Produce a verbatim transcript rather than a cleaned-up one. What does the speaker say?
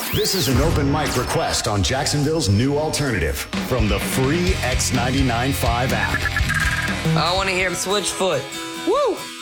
This is an open mic request on Jacksonville's new alternative from the free X ninety-nine point five app. I want to hear him switch foot. Woo!